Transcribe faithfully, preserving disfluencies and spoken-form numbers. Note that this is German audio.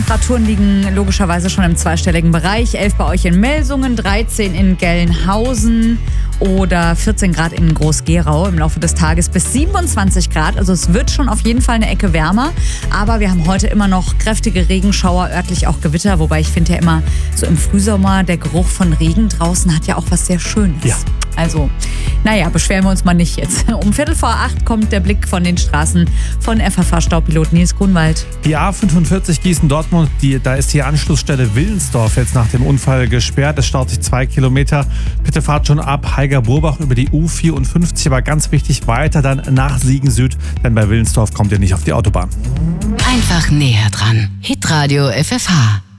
Temperaturen liegen logischerweise schon im zweistelligen Bereich. elf bei euch in Melsungen, dreizehn in Gelnhausen oder vierzehn Grad in Groß-Gerau. Im Laufe des Tages bis siebenundzwanzig Grad. Also es wird schon auf jeden Fall eine Ecke wärmer. Aber wir haben heute immer noch kräftige Regenschauer, örtlich auch Gewitter. Wobei ich finde ja immer so im Frühsommer, der Geruch von Regen draußen hat ja auch was sehr Schönes. Ja. Also, naja, beschweren wir uns mal nicht jetzt. Um Viertel vor acht kommt der Blick von den Straßen von F F H-Staupilot Nils Grunwald. Die A fünfundvierzig Gießen-Dortmund, die, da ist die Anschlussstelle Willensdorf jetzt nach dem Unfall gesperrt. Es staut sich zwei Kilometer. Bitte fahrt schon ab Heiger-Burbach über die U vierundfünfzig, aber ganz wichtig, weiter dann nach Siegen Süd, denn bei Willensdorf kommt ihr nicht auf die Autobahn. Einfach näher dran. Hitradio F F H.